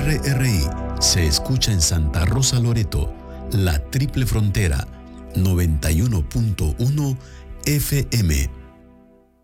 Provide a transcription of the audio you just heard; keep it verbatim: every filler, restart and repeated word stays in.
R R I se escucha en Santa Rosa Loreto, La Triple Frontera, noventa y uno punto uno F M.